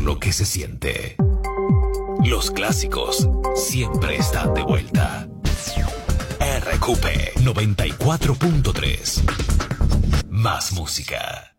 lo que se siente. Los clásicos siempre están de vuelta. RQP 94.3. Más música.